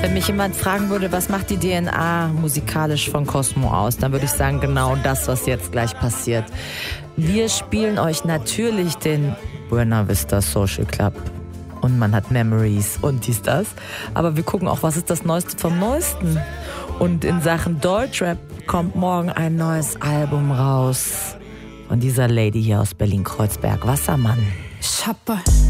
Wenn mich jemand fragen würde, was macht die DNA musikalisch von Cosmo aus, dann würde ich sagen, genau das, was jetzt gleich passiert. Wir spielen euch natürlich den Buena Vista Social Club. Und man hat Memories und dies, das. Aber wir gucken auch, was ist das Neueste vom Neuesten. Und in Sachen Deutschrap kommt morgen ein neues Album raus. Von dieser Lady hier aus Berlin-Kreuzberg, Wassermann. Ich hab